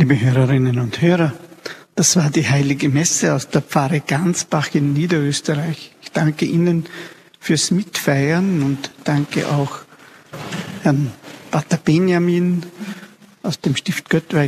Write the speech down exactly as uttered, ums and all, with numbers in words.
Liebe Hörerinnen und Hörer, das war die Heilige Messe aus der Pfarre Gansbach in Niederösterreich. Ich danke Ihnen fürs Mitfeiern und danke auch Herrn Pater Benjamin aus dem Stift Göttweig